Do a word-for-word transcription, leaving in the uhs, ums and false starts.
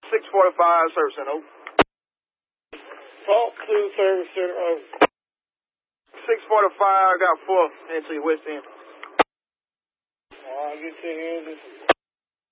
six forty-five, Service Center. Talk to Service Center. Oh. six forty-five, I got four into your west end. All right, get to here.